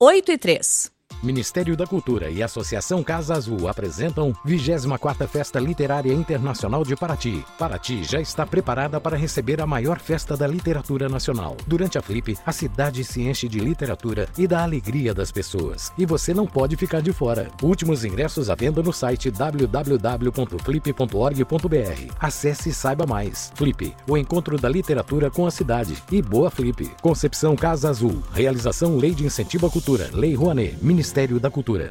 8h03. Ministério da Cultura e Associação Casa Azul apresentam 24ª Festa Literária Internacional de Paraty. Paraty já está preparada para receber a maior festa da literatura nacional. Durante a Flip, a cidade se enche de literatura e da alegria das pessoas. E você não pode ficar de fora. Últimos ingressos à venda no site www.flip.org.br. Acesse e saiba mais. Flip, o encontro da literatura com a cidade. E boa Flip. Concepção Casa Azul. Realização Lei de Incentivo à Cultura. Lei Rouanet. Ministério da Cultura.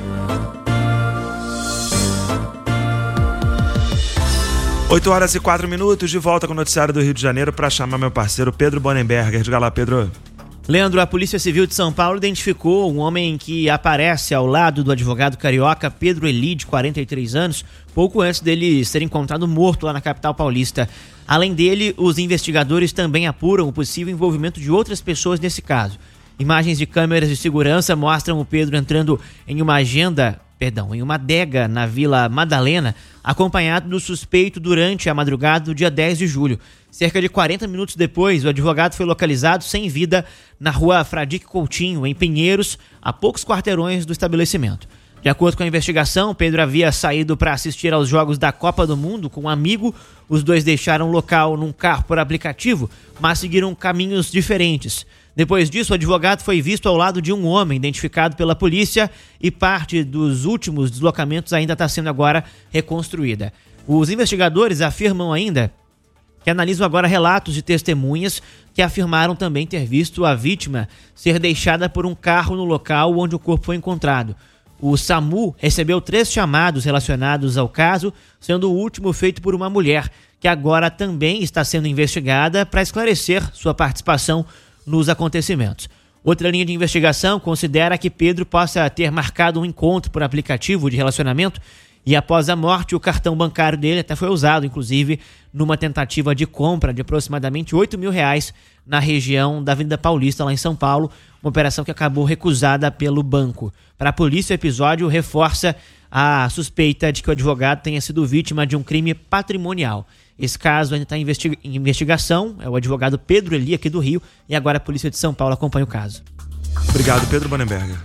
8h04, de volta com o noticiário do Rio de Janeiro para chamar meu parceiro Pedro Bonenberger. Diga lá, Pedro. Leandro, a Polícia Civil de São Paulo identificou um homem que aparece ao lado do advogado carioca Pedro Eli, de 43 anos, pouco antes dele ser encontrado morto lá na capital paulista. Além dele, os investigadores também apuram o possível envolvimento de outras pessoas nesse caso. Imagens de câmeras de segurança mostram o Pedro entrando em uma adega na Vila Madalena, acompanhado do suspeito durante a madrugada do dia 10 de julho. Cerca de 40 minutos depois, o advogado foi localizado sem vida na rua Fradique Coutinho, em Pinheiros, a poucos quarteirões do estabelecimento. De acordo com a investigação, Pedro havia saído para assistir aos Jogos da Copa do Mundo com um amigo. Os dois deixaram o local num carro por aplicativo, mas seguiram caminhos diferentes. Depois disso, o advogado foi visto ao lado de um homem identificado pela polícia e parte dos últimos deslocamentos ainda está sendo agora reconstruída. Os investigadores afirmam ainda que analisam agora relatos de testemunhas que afirmaram também ter visto a vítima ser deixada por um carro no local onde o corpo foi encontrado. O SAMU recebeu 3 chamados relacionados ao caso, sendo o último feito por uma mulher, que agora também está sendo investigada para esclarecer sua participação nos acontecimentos. Outra linha de investigação considera que Pedro possa ter marcado um encontro por aplicativo de relacionamento e após a morte o cartão bancário dele até foi usado, inclusive, numa tentativa de compra de aproximadamente R$8 mil na região da Avenida Paulista, lá em São Paulo, uma operação que acabou recusada pelo banco. Para a polícia, o episódio reforça a suspeita de que o advogado tenha sido vítima de um crime patrimonial. Esse caso ainda está em investigação, é o advogado Pedro Eli, aqui do Rio, e agora a Polícia de São Paulo acompanha o caso. Obrigado, Pedro Bonenberger.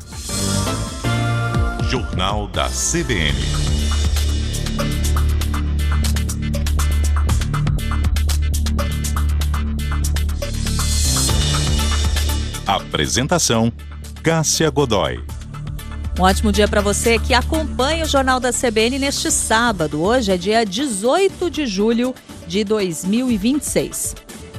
Jornal da CBN. Apresentação: Cássia Godoy. Um ótimo dia para você que acompanha o Jornal da CBN neste sábado. Hoje é dia 18 de julho de 2026.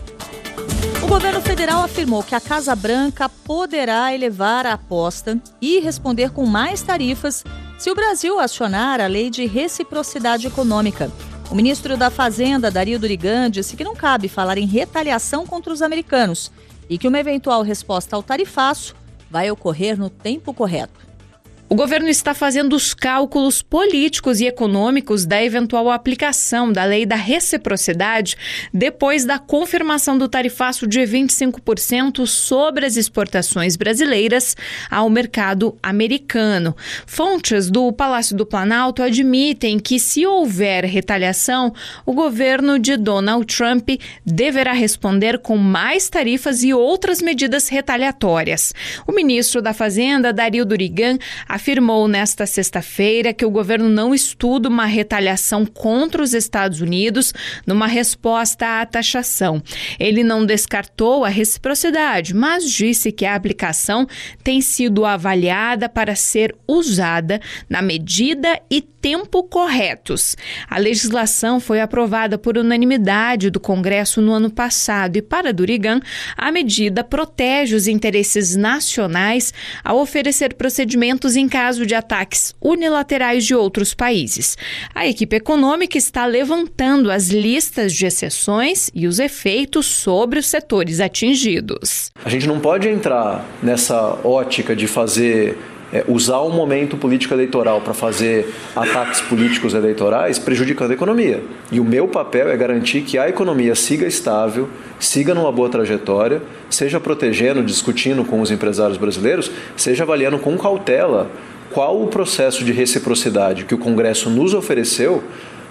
O governo federal afirmou que a Casa Branca poderá elevar a aposta e responder com mais tarifas se o Brasil acionar a lei de reciprocidade econômica. O ministro da Fazenda, Dario Durigan, disse que não cabe falar em retaliação contra os americanos e que uma eventual resposta ao tarifaço vai ocorrer no tempo correto. O governo está fazendo os cálculos políticos e econômicos da eventual aplicação da lei da reciprocidade depois da confirmação do tarifaço de 25% sobre as exportações brasileiras ao mercado americano. Fontes do Palácio do Planalto admitem que, se houver retaliação, o governo de Donald Trump deverá responder com mais tarifas e outras medidas retaliatórias. O ministro da Fazenda, Dario Durigan, afirmou nesta sexta-feira que o governo não estuda uma retaliação contra os Estados Unidos numa resposta à taxação. Ele não descartou a reciprocidade, mas disse que a aplicação tem sido avaliada para ser usada na medida e tempo corretos. A legislação foi aprovada por unanimidade do Congresso no ano passado e, para Durigan, a medida protege os interesses nacionais ao oferecer procedimentos em caso de ataques unilaterais de outros países. A equipe econômica está levantando as listas de exceções e os efeitos sobre os setores atingidos. A gente não pode entrar nessa ótica de usar o momento político eleitoral para fazer ataques políticos eleitorais prejudicando a economia. E o meu papel é garantir que a economia siga estável, siga numa boa trajetória, seja protegendo, discutindo com os empresários brasileiros, seja avaliando com cautela qual o processo de reciprocidade que o Congresso nos ofereceu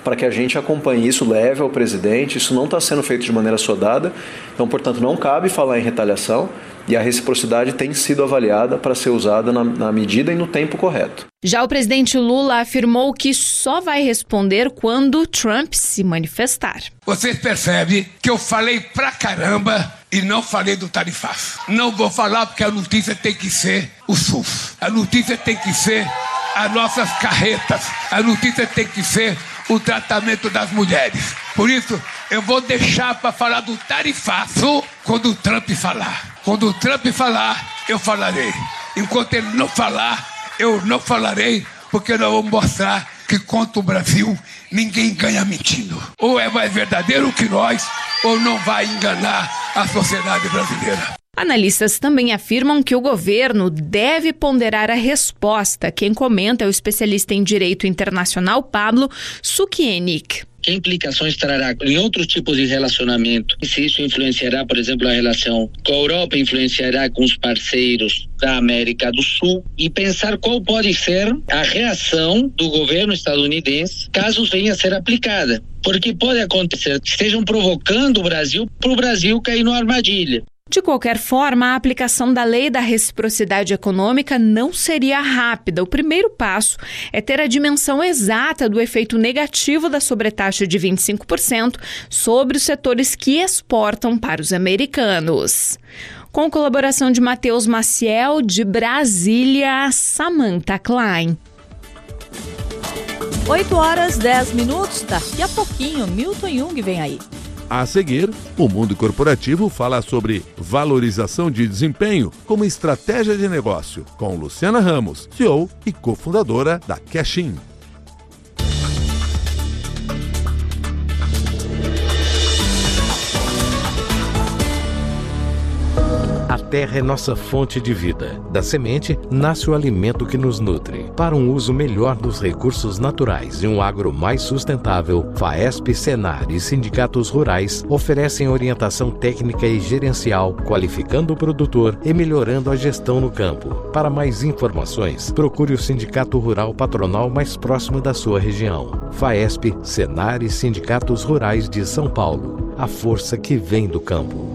para que a gente acompanhe isso, leve ao presidente. Isso não está sendo feito de maneira sodada, então, portanto, não cabe falar em retaliação e a reciprocidade tem sido avaliada para ser usada na medida e no tempo correto. Já o presidente Lula afirmou que só vai responder quando Trump se manifestar. Vocês percebem que eu falei pra caramba e não falei do tarifaço. Não vou falar porque a notícia tem que ser o SUS. A notícia tem que ser as nossas carretas. A notícia tem que ser o tratamento das mulheres. Por isso, eu vou deixar para falar do tarifaço quando o Trump falar. Quando o Trump falar, eu falarei. Enquanto ele não falar, eu não falarei, porque nós vamos mostrar que contra o Brasil ninguém ganha mentindo. Ou é mais verdadeiro que nós, ou não vai enganar a sociedade brasileira. Analistas também afirmam que o governo deve ponderar a resposta. Quem comenta é o especialista em direito internacional Pablo Sukienic. Que implicações trará em outros tipos de relacionamento? Se isso influenciará, por exemplo, a relação com a Europa, influenciará com os parceiros da América do Sul, e pensar qual pode ser a reação do governo estadunidense caso venha a ser aplicada. Porque pode acontecer que estejam provocando o Brasil para o Brasil cair numa armadilha. De qualquer forma, a aplicação da lei da reciprocidade econômica não seria rápida. O primeiro passo é ter a dimensão exata do efeito negativo da sobretaxa de 25% sobre os setores que exportam para os americanos. Com colaboração de Matheus Maciel, de Brasília, Samantha Klein. 8h10. Daqui a pouquinho, Milton Jung vem aí. A seguir, o mundo corporativo fala sobre valorização de desempenho como estratégia de negócio, com Luciana Ramos, CEO e cofundadora da Cashin. A terra é nossa fonte de vida. Da semente nasce o alimento que nos nutre. Para um uso melhor dos recursos naturais e um agro mais sustentável, FAESP, Senar e sindicatos rurais oferecem orientação técnica e gerencial, qualificando o produtor e melhorando a gestão no campo. Para mais informações, procure o sindicato rural patronal mais próximo da sua região. FAESP, Senar e sindicatos rurais de São Paulo. A força que vem do campo.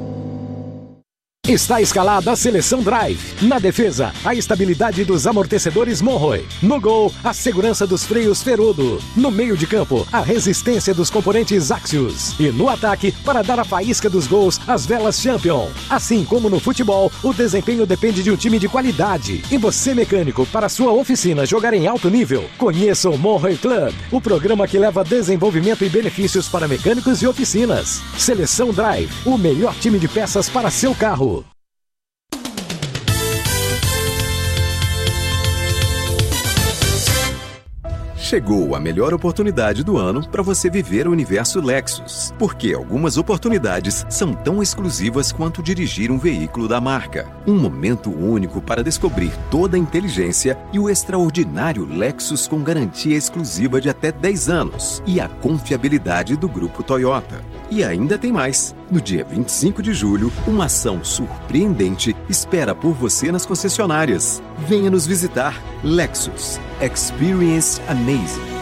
Está escalada a seleção Drive. Na defesa, a estabilidade dos amortecedores Monroe. No gol, a segurança dos freios Ferodo. No meio de campo, a resistência dos componentes Axios. E no ataque, para dar a faísca dos gols, as velas Champion. Assim como no futebol, o desempenho depende de um time de qualidade. E você, mecânico, para sua oficina jogar em alto nível, conheça o Monroe Club, o programa que leva desenvolvimento e benefícios para mecânicos e oficinas. Seleção Drive, o melhor time de peças para seu carro. Chegou a melhor oportunidade do ano para você viver o universo Lexus, porque algumas oportunidades são tão exclusivas quanto dirigir um veículo da marca. Um momento único para descobrir toda a inteligência e o extraordinário Lexus com garantia exclusiva de até 10 anos e a confiabilidade do Grupo Toyota. E ainda tem mais. No dia 25 de julho, uma ação surpreendente espera por você nas concessionárias. Venha nos visitar. Lexus. Experience Amazing.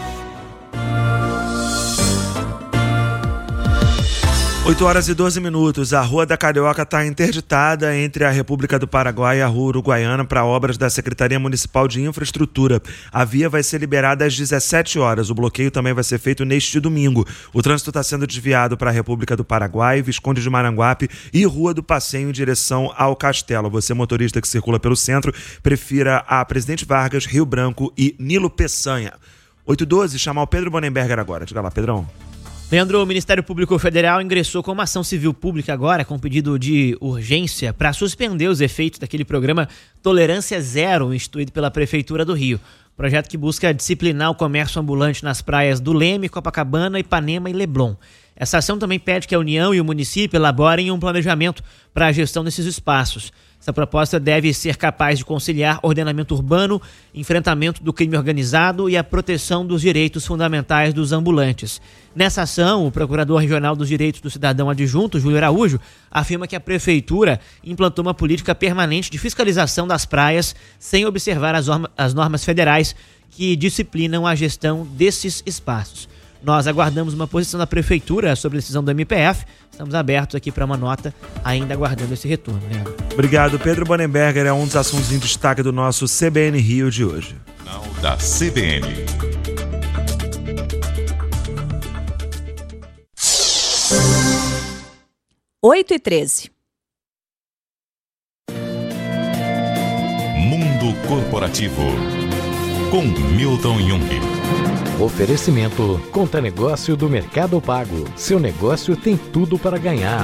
8h12. A Rua da Carioca está interditada entre a República do Paraguai e a Rua Uruguaiana para obras da Secretaria Municipal de Infraestrutura. A via vai ser liberada às 17 horas. O bloqueio também vai ser feito neste domingo. O trânsito está sendo desviado para a República do Paraguai, Visconde de Maranguape e Rua do Passeio em direção ao Castelo. Você, motorista que circula pelo centro, prefira a Presidente Vargas, Rio Branco e Nilo Peçanha. 8h12, chamar o Pedro Bonenberger agora. Diga lá, Pedrão. Leandro, o Ministério Público Federal ingressou com uma ação civil pública agora com pedido de urgência para suspender os efeitos daquele programa Tolerância Zero, instituído pela Prefeitura do Rio. Projeto que busca disciplinar o comércio ambulante nas praias do Leme, Copacabana, Ipanema e Leblon. Essa ação também pede que a União e o município elaborem um planejamento para a gestão desses espaços. Essa proposta deve ser capaz de conciliar ordenamento urbano, enfrentamento do crime organizado e a proteção dos direitos fundamentais dos ambulantes. Nessa ação, o Procurador Regional dos Direitos do Cidadão Adjunto, Júlio Araújo, afirma que a Prefeitura implantou uma política permanente de fiscalização das praias sem observar as normas federais que disciplinam a gestão desses espaços. Nós aguardamos uma posição da Prefeitura sobre a decisão do MPF. Estamos abertos aqui para uma nota, ainda aguardando esse retorno, Leandro. Obrigado, Pedro Bonenberger. É um dos assuntos em destaque do nosso CBN Rio de hoje. Da CBN. Oito e 13. Mundo Corporativo, com Milton Jung. Oferecimento Conta Negócio do Mercado Pago. Seu negócio tem tudo para ganhar.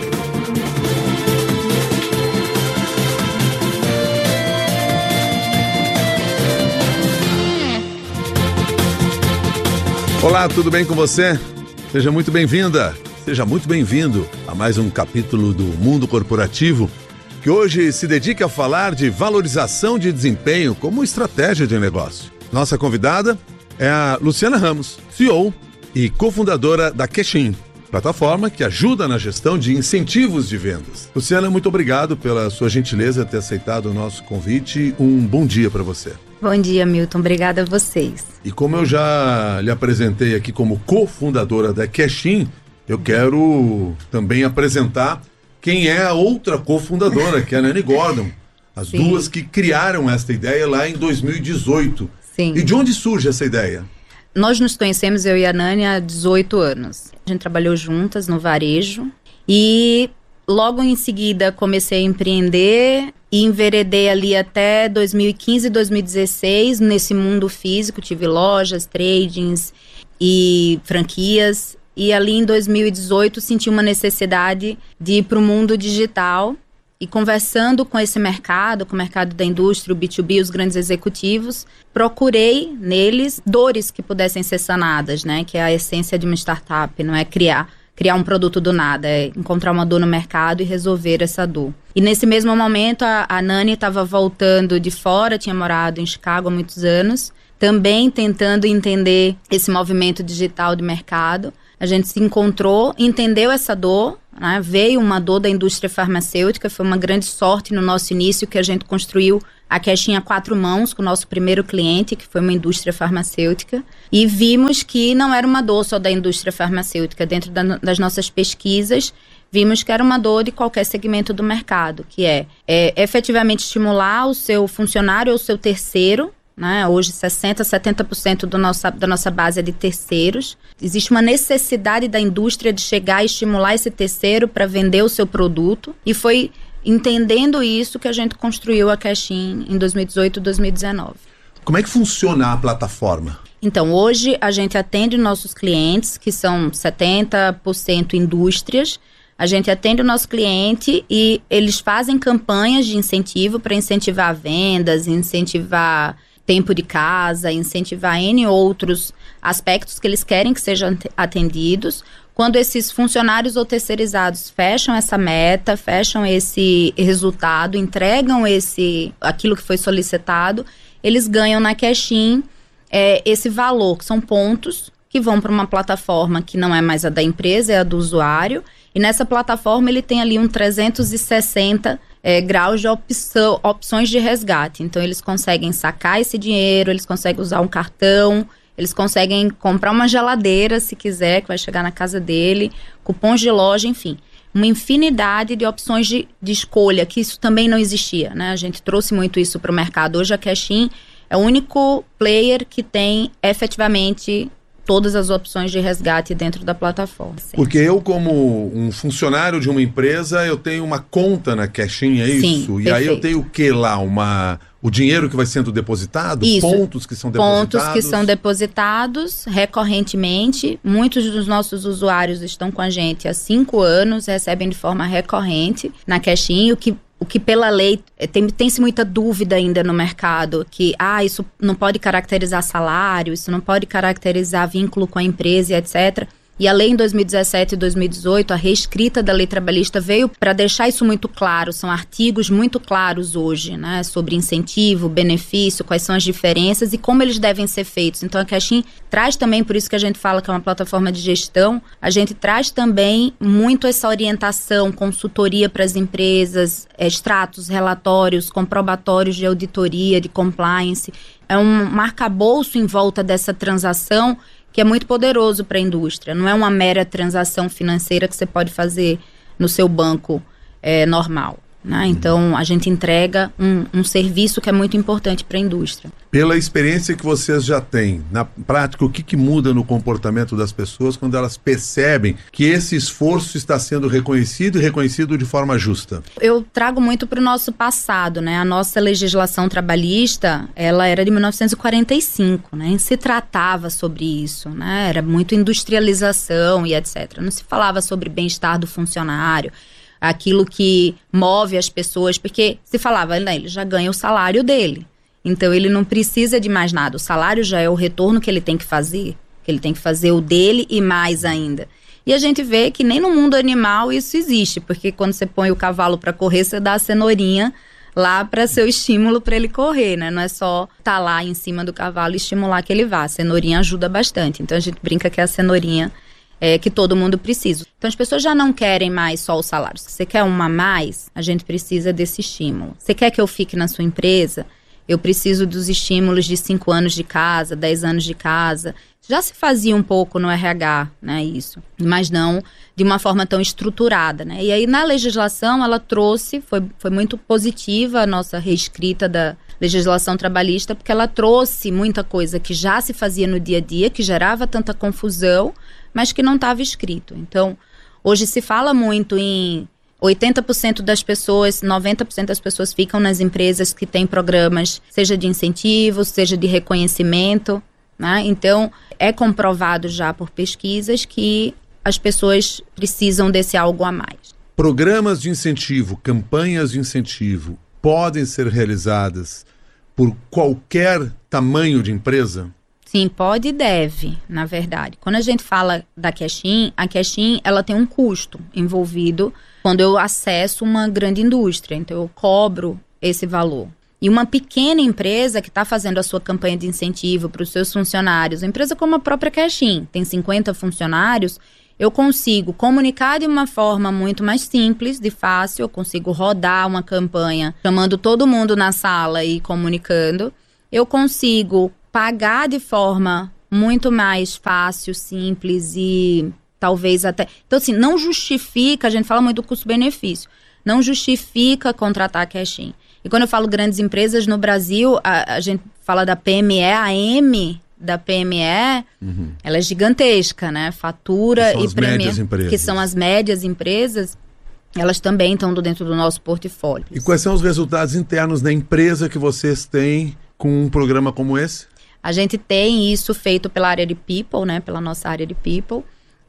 Olá, tudo bem com você? Seja muito bem-vinda, seja muito bem-vindo a mais um capítulo do Mundo Corporativo, que hoje se dedica a falar de valorização de desempenho como estratégia de negócio. Nossa convidada é a Luciana Ramos, CEO e cofundadora da Cashin, plataforma que ajuda na gestão de incentivos de vendas. Luciana, muito obrigado pela sua gentileza de ter aceitado o nosso convite. Um bom dia para você. Bom dia, Milton. Obrigada a vocês. E como eu já lhe apresentei aqui como cofundadora da Cashin, eu quero também apresentar quem é a outra cofundadora, que é a Nani Gordon. As duas que criaram esta ideia lá em 2018. Sim. E de onde surge essa ideia? Nós nos conhecemos, eu e a Nani, há 18 anos. A gente trabalhou juntas no varejo e logo em seguida comecei a empreender e enveredei ali até 2015, 2016 nesse mundo físico. Tive lojas, tradings e franquias. E ali em 2018 senti uma necessidade de ir para o mundo digital. E conversando com esse mercado, com o mercado da indústria, o B2B, os grandes executivos, procurei neles dores que pudessem ser sanadas, né? Que é a essência de uma startup, não é criar um produto do nada, é encontrar uma dor no mercado e resolver essa dor. E nesse mesmo momento, a Nani estava voltando de fora, tinha morado em Chicago há muitos anos, também tentando entender esse movimento digital de mercado. A gente se encontrou, entendeu essa dor, né? Veio uma dor da indústria farmacêutica, foi uma grande sorte no nosso início que a gente construiu a Cashin a 4 mãos com o nosso primeiro cliente, que foi uma indústria farmacêutica, e vimos que não era uma dor só da indústria farmacêutica. Dentro das nossas pesquisas, vimos que era uma dor de qualquer segmento do mercado, que é efetivamente estimular o seu funcionário ou o seu terceiro, né? Hoje 60%, 70% da nossa base é de terceiros. Existe uma necessidade da indústria de chegar e estimular esse terceiro para vender o seu produto, e foi entendendo isso que a gente construiu a Cashin em 2018 e 2019. Como é que funciona a plataforma? Então, hoje a gente atende nossos clientes, que são 70% indústrias. A gente atende o nosso cliente e eles fazem campanhas de incentivo para incentivar vendas, incentivar tempo de casa, incentivar N outros aspectos que eles querem que sejam atendidos. Quando esses funcionários ou terceirizados fecham essa meta, fecham esse resultado, entregam aquilo que foi solicitado, eles ganham na Cashin esse valor, que são pontos que vão para uma plataforma que não é mais a da empresa, é a do usuário. E nessa plataforma ele tem ali 360 graus de opções de resgate. Então eles conseguem sacar esse dinheiro, eles conseguem usar um cartão, eles conseguem comprar uma geladeira se quiser, que vai chegar na casa dele, cupons de loja, enfim. Uma infinidade de opções de escolha, que isso também não existia, né? A gente trouxe muito isso para o mercado. Hoje a Cashin é o único player que tem efetivamente todas as opções de resgate dentro da plataforma. Sim. Porque eu, como um funcionário de uma empresa, eu tenho uma conta na Cashin, é isso? Sim, e perfeito. aí eu tenho o que lá? O dinheiro que vai sendo depositado? Isso. Pontos que são depositados? Pontos que são depositados recorrentemente. Muitos dos nossos usuários estão com a gente há 5 anos, recebem de forma recorrente na Cashin, o que pela lei, tem-se muita dúvida ainda no mercado, que isso não pode caracterizar salário, isso não pode caracterizar vínculo com a empresa, etc. E a lei em 2017 e 2018, a reescrita da lei trabalhista veio para deixar isso muito claro. São artigos muito claros hoje, né, sobre incentivo, benefício, quais são as diferenças e como eles devem ser feitos. Então a Cashin traz também, por isso que a gente fala que é uma plataforma de gestão, a gente traz também muito essa orientação, consultoria para as empresas, extratos, relatórios, comprobatórios de auditoria, de compliance. É um arcabouço em volta dessa transação que é muito poderoso para a indústria. Não é uma mera transação financeira que você pode fazer no seu banco normal. Né? Então, a gente entrega um serviço que é muito importante para a indústria. Pela experiência que vocês já têm, na prática, o que muda no comportamento das pessoas quando elas percebem que esse esforço está sendo reconhecido e reconhecido de forma justa? Eu trago muito para o nosso passado, né? A nossa legislação trabalhista, ela era de 1945, né? Se tratava sobre isso, né? Era muito industrialização e etc. Não se falava sobre bem-estar do funcionário, aquilo que move as pessoas, porque se falava, né, ele já ganha o salário dele, então ele não precisa de mais nada, o salário já é o retorno que ele tem que fazer o dele e mais ainda. E a gente vê que nem no mundo animal isso existe, porque quando você põe o cavalo para correr, você dá a cenourinha lá para ser o estímulo para ele correr, né? Não é só estar lá em cima do cavalo e estimular que ele vá, a cenourinha ajuda bastante, então a gente brinca que é a cenourinha que todo mundo precisa. Então as pessoas já não querem mais só o salário. Se você quer uma a mais, a gente precisa desse estímulo. Você quer que eu fique na sua empresa? Eu preciso dos estímulos de 5 anos de casa, 10 anos de casa. Já se fazia um pouco no RH, né, isso, mas não de uma forma tão estruturada, né? E aí na legislação ela trouxe, foi muito positiva a nossa reescrita da legislação trabalhista, porque ela trouxe muita coisa que já se fazia no dia a dia, que gerava tanta confusão, mas que não estava escrito. Então, hoje se fala muito em 80% das pessoas, 90% das pessoas ficam nas empresas que têm programas, seja de incentivo, seja de reconhecimento, né? Então, é comprovado já por pesquisas que as pessoas precisam desse algo a mais. Programas de incentivo, campanhas de incentivo, podem ser realizadas por qualquer tamanho de empresa? Sim, pode e deve, na verdade. Quando a gente fala da Cash-in, a Cash-in, ela tem um custo envolvido quando eu acesso uma grande indústria. Então, eu cobro esse valor. E uma pequena empresa que está fazendo a sua campanha de incentivo para os seus funcionários, uma empresa como a própria Cash-in, tem 50 funcionários, eu consigo comunicar de uma forma muito mais simples, de fácil, eu consigo rodar uma campanha chamando todo mundo na sala e comunicando. Eu consigo pagar de forma muito mais fácil, simples e talvez até... Então, assim, não justifica, a gente fala muito do custo-benefício, não justifica contratar a Cash-in. E quando eu falo grandes empresas no Brasil, a gente fala da PME, a M da PME, ela é gigantesca, né? Fatura e premia, que são as médias empresas, elas também estão dentro do nosso portfólio. E quais são os resultados internos da empresa que vocês têm com um programa como esse? A gente tem isso feito pela área de People, né? Pela nossa área de People.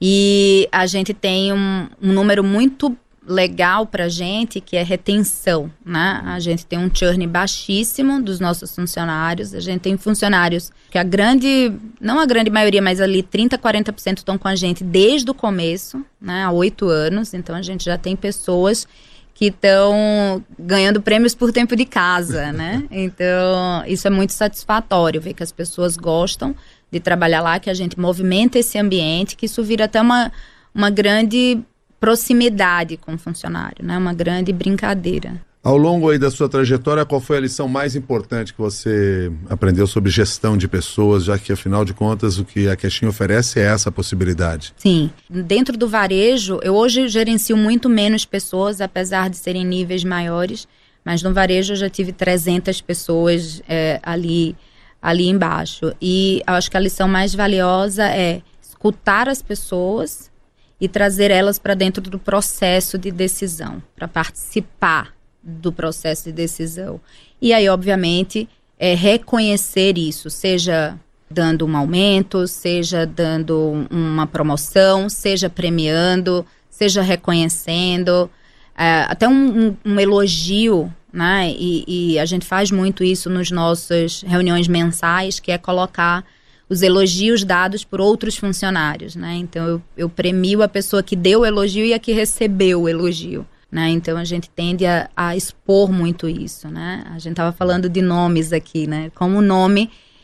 E a gente tem um número muito legal pra gente, que é retenção, né? A gente tem um churn baixíssimo dos nossos funcionários. A gente tem funcionários que não a grande maioria, mas ali 30%, 40% estão com a gente desde o começo, né? Há 8 anos. Então a gente já tem pessoas que estão ganhando prêmios por tempo de casa, né? Então, isso é muito satisfatório, ver que as pessoas gostam de trabalhar lá, que a gente movimenta esse ambiente, que isso vira até uma grande proximidade com o funcionário, né? Uma grande brincadeira. Ao longo aí da sua trajetória, qual foi a lição mais importante que você aprendeu sobre gestão de pessoas, já que, afinal de contas, o que a Cash-in oferece é essa possibilidade? Sim. Dentro do varejo, eu hoje gerencio muito menos pessoas, apesar de serem níveis maiores, mas no varejo eu já tive 300 pessoas ali embaixo. E eu acho que a lição mais valiosa é escutar as pessoas e trazer elas para dentro do processo de decisão, para participar do processo de decisão. E aí, obviamente, reconhecer isso, seja dando um aumento, seja dando uma promoção, seja premiando, seja reconhecendo, até um elogio, né? E a gente faz muito isso nas nossas reuniões mensais, que é colocar os elogios dados por outros funcionários, né? Então, eu premio a pessoa que deu o elogio e a que recebeu o elogio. Né? Então a gente tende a expor muito isso, né? A gente estava falando de nomes aqui, né? Como o nome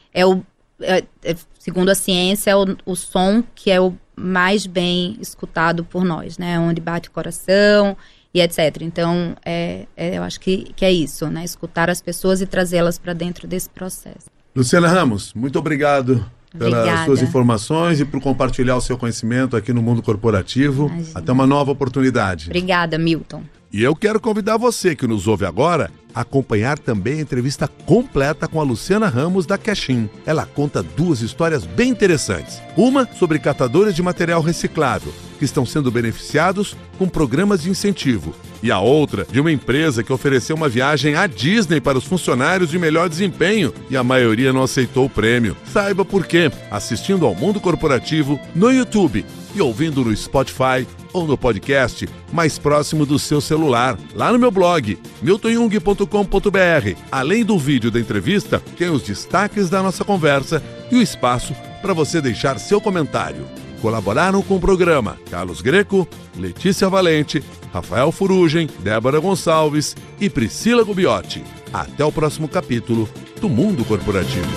segundo a ciência, é o som que é o mais bem escutado por nós, né? Onde bate o coração e etc. Então, eu acho que é isso, né? Escutar as pessoas e trazê-las para dentro desse processo. Luciana Ramos, muito obrigado pelas suas informações e por compartilhar o seu conhecimento aqui no Mundo Corporativo. Imagina. Até uma nova oportunidade. Obrigada, Milton. E eu quero convidar você que nos ouve agora a acompanhar também a entrevista completa com a Luciana Ramos da Cashin. Ela conta 2 histórias bem interessantes. Uma sobre catadores de material reciclável, que estão sendo beneficiados com programas de incentivo. E a outra de uma empresa que ofereceu uma viagem à Disney para os funcionários de melhor desempenho e a maioria não aceitou o prêmio. Saiba por quê, assistindo ao Mundo Corporativo no YouTube e ouvindo no Spotify ou no podcast mais próximo do seu celular, lá no meu blog, miltonjung.com.br. Além do vídeo da entrevista, tem os destaques da nossa conversa e o espaço para você deixar seu comentário. Colaboraram com o programa Carlos Greco, Letícia Valente, Rafael Furugem, Débora Gonçalves e Priscila Gubiotti. Até o próximo capítulo do Mundo Corporativo.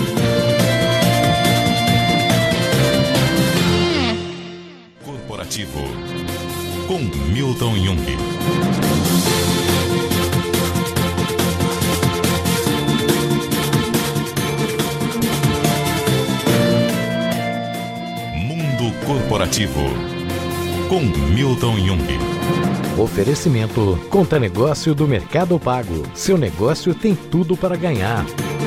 Corporativo com Milton Jung. Corporativo com Milton Jung. Oferecimento Conta Negócio do Mercado Pago. Seu negócio tem tudo para ganhar.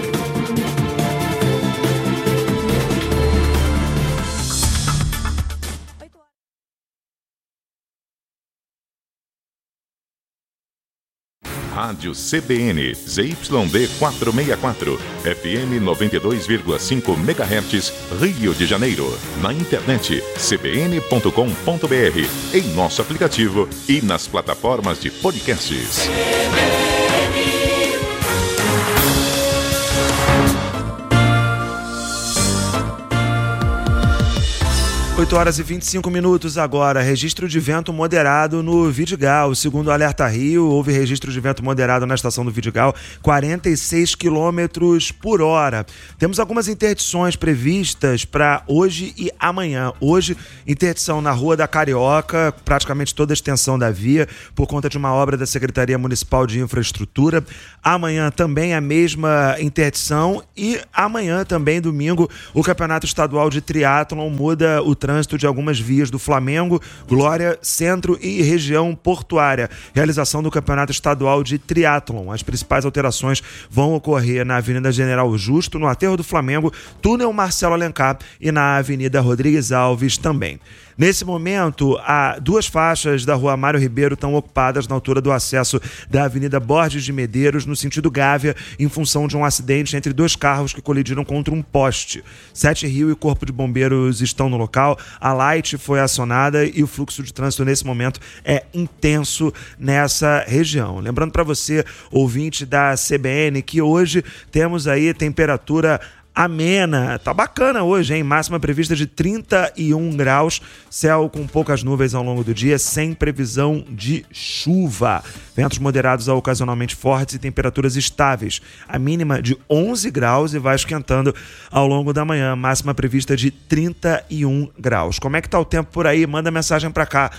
Rádio CBN, ZYD 464, FM 92,5 MHz, Rio de Janeiro. Na internet, cbn.com.br, em nosso aplicativo e nas plataformas de podcasts. 8 horas e 25 minutos agora. Registro de vento moderado no Vidigal. Segundo o Alerta Rio, houve registro de vento moderado na estação do Vidigal, 46 km por hora. Temos algumas interdições previstas para hoje e amanhã. Hoje, interdição na Rua da Carioca, praticamente toda a extensão da via, por conta de uma obra da Secretaria Municipal de Infraestrutura. Amanhã também a mesma interdição e amanhã também, domingo, o Campeonato Estadual de Triatlon muda o trânsito de algumas vias do Flamengo, Glória, Centro e região portuária. Realização do Campeonato Estadual de Triatlon. As principais alterações vão ocorrer na Avenida General Justo, no Aterro do Flamengo, Túnel Marcelo Alencar e na Avenida Rodrigues Alves também. Nesse momento, 2 faixas da Rua Mário Ribeiro estão ocupadas na altura do acesso da Avenida Borges de Medeiros, no sentido Gávea, em função de um acidente entre 2 carros que colidiram contra um poste. 7 Rio e Corpo de Bombeiros estão no local, a Light foi acionada e o fluxo de trânsito nesse momento é intenso nessa região. Lembrando para você, ouvinte da CBN, que hoje temos aí temperatura amena, tá bacana hoje, hein? Máxima prevista de 31 graus, céu com poucas nuvens ao longo do dia, sem previsão de chuva. Ventos moderados a ocasionalmente fortes e temperaturas estáveis. A mínima de 11 graus e vai esquentando ao longo da manhã. Máxima prevista de 31 graus. Como é que tá o tempo por aí? Manda mensagem pra cá,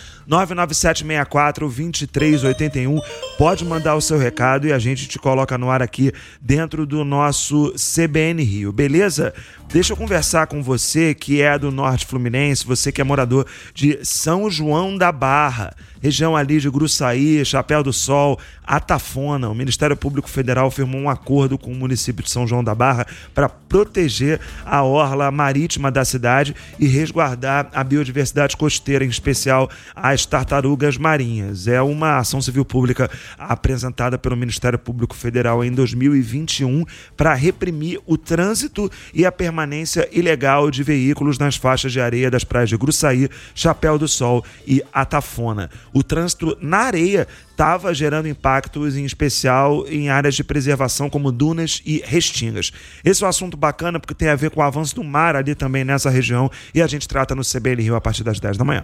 99764-2381. Pode mandar o seu recado e a gente te coloca no ar aqui dentro do nosso CBN Rio. Beleza? Deixa eu conversar com você que é do Norte Fluminense, você que é morador de São João da Barra, região ali de Gruçaí, Chapéu do Sol, Atafona. O Ministério Público Federal firmou um acordo com o município de São João da Barra para proteger a orla marítima da cidade e resguardar a biodiversidade costeira, em especial as tartarugas marinhas. É uma ação civil pública apresentada pelo Ministério Público Federal em 2021 para reprimir o trânsito e a permanência ilegal de veículos nas faixas de areia das praias de Gruçaí, Chapéu do Sol e Atafona. O trânsito na areia estava gerando impactos, em especial em áreas de preservação como dunas e restingas. Esse é um assunto bacana porque tem a ver com o avanço do mar ali também nessa região e a gente trata no CBN Rio a partir das 10 da manhã.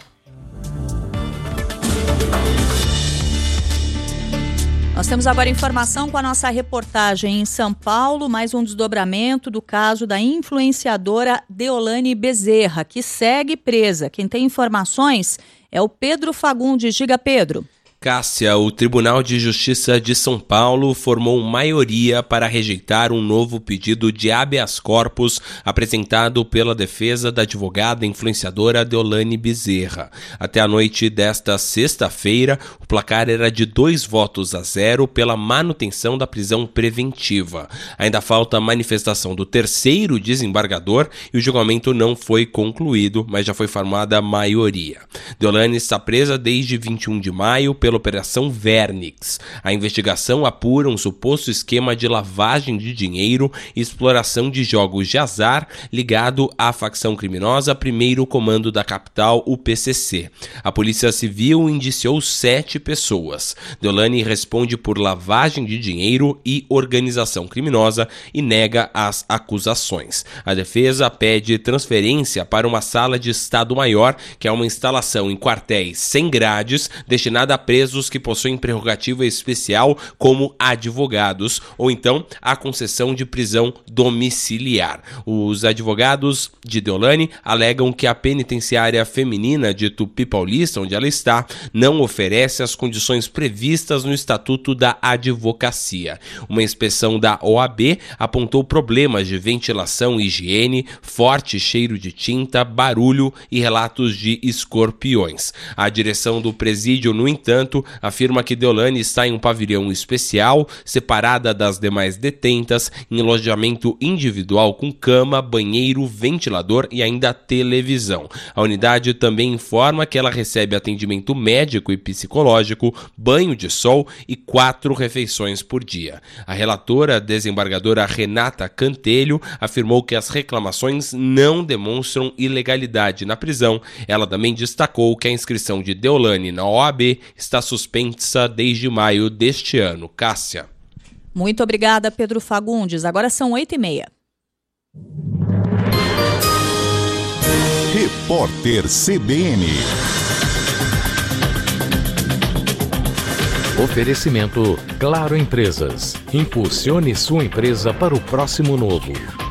Nós temos agora informação com a nossa reportagem em São Paulo, mais um desdobramento do caso da influenciadora Deolane Bezerra, que segue presa. Quem tem informações é o Pedro Fagundes. Diga, Pedro. Cássia, o Tribunal de Justiça de São Paulo formou maioria para rejeitar um novo pedido de habeas corpus apresentado pela defesa da advogada influenciadora Deolane Bezerra. Até a noite desta sexta-feira, o placar era de 2-0 pela manutenção da prisão preventiva. Ainda falta a manifestação do terceiro desembargador e o julgamento não foi concluído, mas já foi formada a maioria. Deolane está presa desde 21 de maio pela Operação Vernix. A investigação apura um suposto esquema de lavagem de dinheiro e exploração de jogos de azar ligado à facção criminosa Primeiro Comando da Capital, o PCC. A Polícia Civil indiciou 7 pessoas. Deolane responde por lavagem de dinheiro e organização criminosa e nega as acusações. A defesa pede transferência para uma sala de Estado-Maior, que é uma instalação em quartéis sem grades, destinada a presos que possuem prerrogativa especial como advogados, ou então a concessão de prisão domiciliar. Os advogados de Deolane alegam que a penitenciária feminina de Tupi Paulista, onde ela está, não oferece as condições previstas no Estatuto da Advocacia. Uma inspeção da OAB apontou problemas de ventilação e higiene, forte cheiro de tinta, barulho e relatos de escorpiões. A direção do presídio, no entanto, afirma que Deolane está em um pavilhão especial, separada das demais detentas, em alojamento individual com cama, banheiro, ventilador e ainda televisão. A unidade também informa que ela recebe atendimento médico e psicológico, banho de sol e 4 refeições por dia. A relatora, desembargadora Renata Cantelho, afirmou que as reclamações não demonstram ilegalidade na prisão. Ela também destacou que a inscrição de Deolane na OAB está suspensa desde maio deste ano. Cássia. Muito obrigada, Pedro Fagundes. Agora são 8h30. Repórter CBN. Oferecimento Claro Empresas. Impulsione sua empresa para o próximo novo.